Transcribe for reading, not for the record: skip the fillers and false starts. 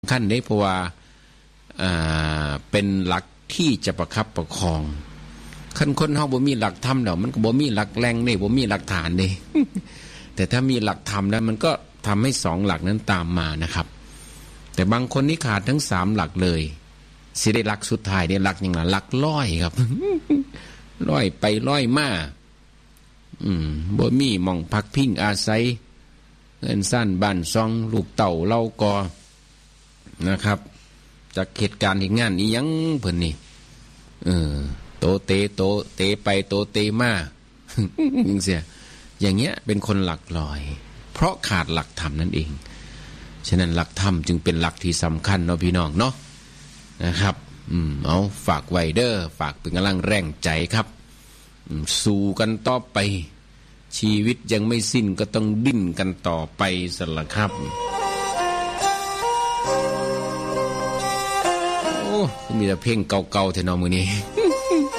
ขั้นได้เพราะว่าเป็นหลักที่จะประคับประคองคันคนเฮาบ่มีหลักธรรมแล้วมันก็บ่มีหลักแรงนี่บ่มีหลักฐานนี่ แต่ถ้ามีหลักธรรมแล้วมันก็ทำให้2หลักนั้นตามมานะครับแต่บางคนนี่ขาดทั้ง3หลักเลยสิได้หลักสุดท้ายได้หลักอย่างละหลักร้อยครับ ร้อยไปร้อยมาบ่มีหม่องพักพิงอาศัยเงินสั้นบ้านซองลูกเต่าเล่ากอนะครับจากเหตุการณ์เหตุงานนี้ยังเพิ่นนี่โตเตไปโตเตมาจังเสียอย่างเงี้ยเป็นคนหลักลอยเพราะขาดหลักธรรมนั่นเองฉะนั้นหลักธรรมจึงเป็นหลักที่สำคัญเนาะพี่น้องเนาะนะครับเอาฝากไว้เด้อฝากเป็นกำลังแรงใจครับสู้กันต่อไปชีวิตยังไม่สิ้นก็ต้องดิ้นกันต่อไปสั่นล่ะครับโอ้มีแต่เพลงเก่าๆแท้เนาะมื้อนี้